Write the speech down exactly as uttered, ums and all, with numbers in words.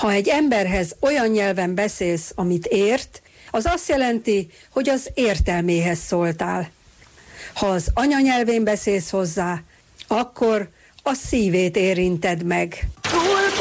Ha egy emberhez olyan nyelven beszélsz, amit ért, az azt jelenti, hogy az értelméhez szóltál. Ha az anyanyelvén beszélsz hozzá, akkor a szívét érinted meg.